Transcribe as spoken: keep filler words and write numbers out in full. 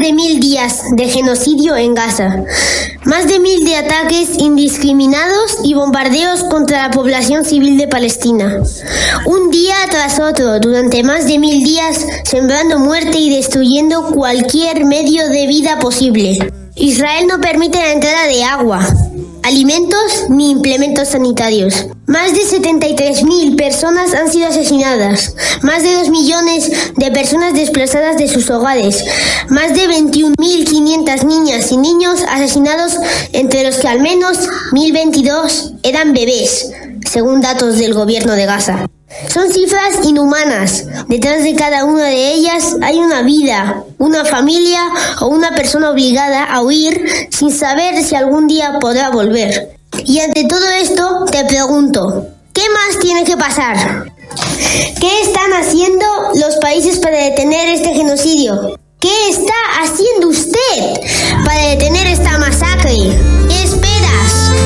de mil días de genocidio en Gaza, más de mil de ataques indiscriminados y bombardeos contra la población civil de Palestina. Un día tras otro, durante más de mil días, sembrando muerte y destruyendo cualquier medio de vida posible. Israel no permite la entrada de agua, alimentos ni implementos sanitarios. Más de setenta y tres mil personas han sido asesinadas, más de dos millones de personas desplazadas de sus hogares, más de veintiún mil quinientas niñas y niños asesinados, entre los que al menos mil veintidós eran bebés, según datos del gobierno de Gaza. Son cifras inhumanas. Detrás de cada una de ellas hay una vida, una familia o una persona obligada a huir sin saber si algún día podrá volver. Y ante todo esto te pregunto, ¿qué más tiene que pasar? ¿Qué están haciendo los países para detener este genocidio? ¿Qué está haciendo usted